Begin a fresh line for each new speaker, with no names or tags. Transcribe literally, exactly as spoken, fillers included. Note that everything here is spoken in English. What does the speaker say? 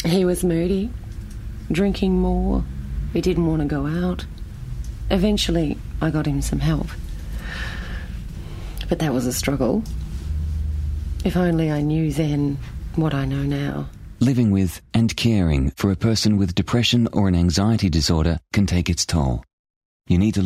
He was moody, drinking more. He didn't want to go out. Eventually, I got him some help. But that was a struggle. If only I knew then what I know now.
Living with and caring for a person with depression or an anxiety disorder can take its toll. You need to